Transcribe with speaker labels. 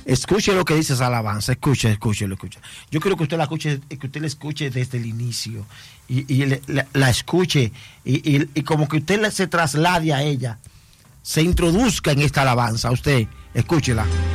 Speaker 1: Escuche lo que dice esa alabanza, escuche. Yo quiero que usted la escuche, que usted la escuche desde el inicio y la escuche y como que usted se traslade a ella, se introduzca en esta alabanza. Usted, escúchela.